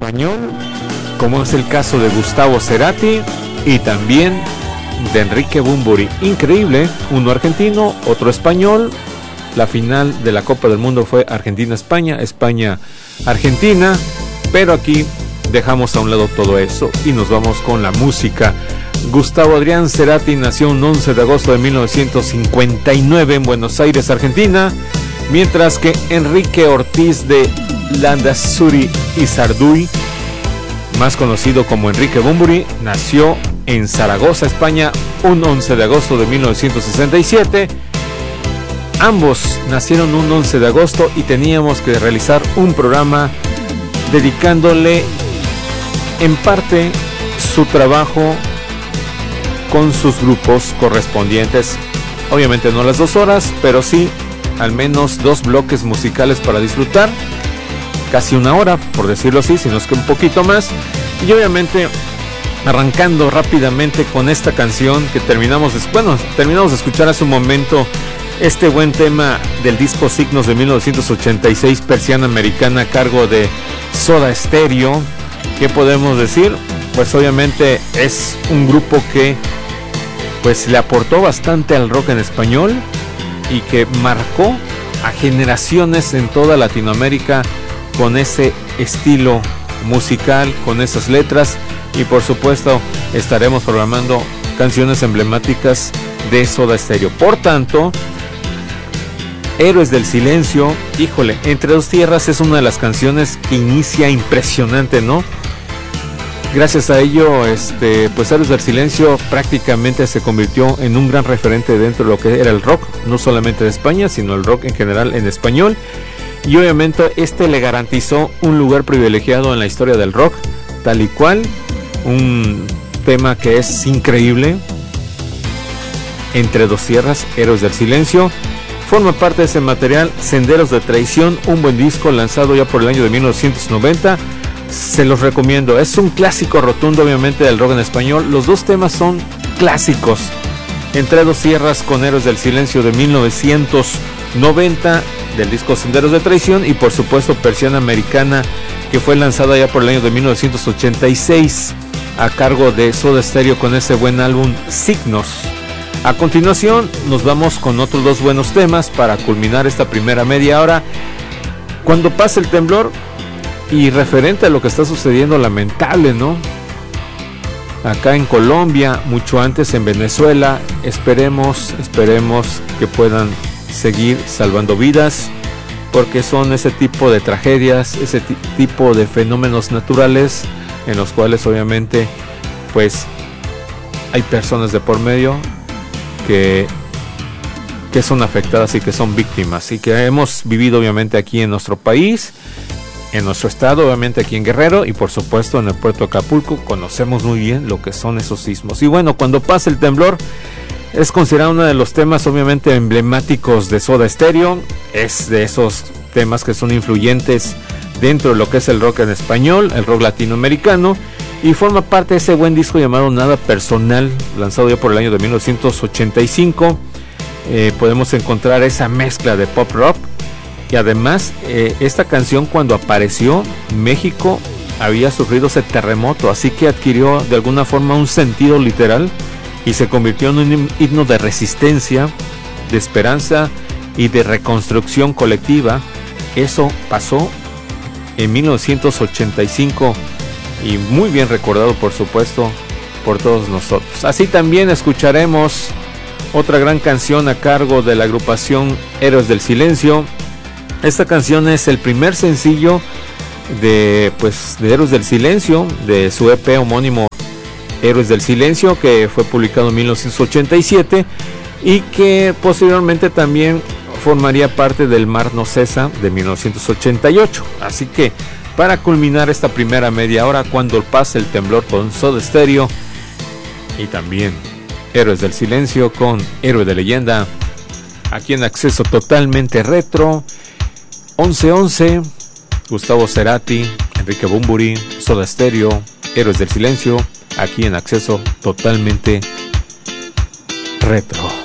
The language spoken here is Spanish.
español, como es el caso de Gustavo Cerati y también de Enrique Bunbury. Increíble, uno argentino, otro español. La final de la Copa del Mundo fue Argentina-España, España-Argentina, pero aquí dejamos a un lado todo eso y nos vamos con la música. Gustavo Adrián Cerati nació un 11 de agosto de 1959 en Buenos Aires, Argentina, mientras que Enrique Ortiz de Landázuri y Sarduy, más conocido como Enrique Bunbury, nació en Zaragoza, España, un 11 de agosto de 1967. Ambos nacieron un 11 de agosto y teníamos que realizar un programa dedicándole en parte su trabajo con sus grupos correspondientes. Obviamente no las 2 horas, pero sí al menos 2 bloques musicales para disfrutar. Casi 1 hora, por decirlo así, si no es que un poquito más. Y obviamente arrancando rápidamente con esta canción que terminamos de escuchar hace un momento. Este buen tema del disco Signos de 1986, Persiana Americana, a cargo de Soda Stereo. ¿Qué podemos decir? Pues obviamente es un grupo que pues le aportó bastante al rock en español y que marcó a generaciones en toda Latinoamérica con ese estilo musical, con esas letras, y por supuesto estaremos programando canciones emblemáticas de Soda Stereo. Por tanto, Héroes del Silencio, híjole, Entre Dos Tierras es una de las canciones que inicia impresionante, ¿no? Gracias a ello, pues Héroes del Silencio prácticamente se convirtió en un gran referente dentro de lo que era el rock, no solamente de España, sino el rock en general en español. Y obviamente le garantizó un lugar privilegiado en la historia del rock, tal y cual, un tema que es increíble. Entre Dos Tierras, Héroes del Silencio. Forma parte de ese material Senderos de Traición, un buen disco lanzado ya por el año de 1990. Se los recomiendo, es un clásico rotundo obviamente del rock en español. Los 2 temas son clásicos. Entre Dos Tierras con Héroes del Silencio de 1990 del disco Senderos de Traición, y por supuesto Persiana Americana, que fue lanzada ya por el año de 1986 a cargo de Soda Stereo con ese buen álbum Signos. A continuación nos vamos con otros 2 buenos temas para culminar esta primera media hora. Cuando pase el temblor, y referente a lo que está sucediendo, lamentable, ¿no? Acá en Colombia, mucho antes en Venezuela, esperemos que puedan seguir salvando vidas, porque son ese tipo de tragedias, ese tipo de fenómenos naturales en los cuales obviamente pues hay personas de por medio que son afectadas y que son víctimas, y que hemos vivido obviamente aquí en nuestro país, en nuestro estado, obviamente aquí en Guerrero, y por supuesto en el puerto de Acapulco. Conocemos muy bien lo que son esos sismos. Y bueno, Cuando pase el temblor es considerado uno de los temas obviamente emblemáticos de Soda Stereo. Es de esos temas que son influyentes dentro de lo que es el rock en español, el rock latinoamericano, y forma parte de ese buen disco llamado Nada Personal, lanzado ya por el año de 1985. Podemos encontrar esa mezcla de pop rock. Y además, esta canción, cuando apareció, México había sufrido ese terremoto, así que adquirió de alguna forma un sentido literal y se convirtió en un himno de resistencia, de esperanza y de reconstrucción colectiva. Eso pasó en 1985 y muy bien recordado, por supuesto, por todos nosotros. Así también escucharemos otra gran canción a cargo de la agrupación Héroes del Silencio. Esta canción es el primer sencillo de Héroes del Silencio, de su EP homónimo Héroes del Silencio, que fue publicado en 1987 y que posteriormente también formaría parte del Mar No Cesa de 1988. Así que para culminar esta primera media hora, Cuando pase el temblor con Soda Stereo, y también Héroes del Silencio con Héroe de Leyenda, aquí en Acceso Totalmente Retro. 11:11, Gustavo Cerati, Enrique Bunbury, Soda Stereo, Héroes del Silencio, aquí en Acceso Totalmente Retro.